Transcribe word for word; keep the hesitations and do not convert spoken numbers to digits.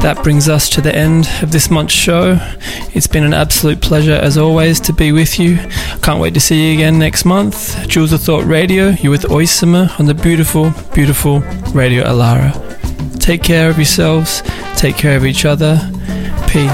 that brings us to the end of this month's show. It's been an absolute pleasure as always to be with you. Can't wait to see you again next month. Jewels of Thought Radio, you're with Oisama on the beautiful, beautiful Radio Alara. Take care of yourselves, take care of each other,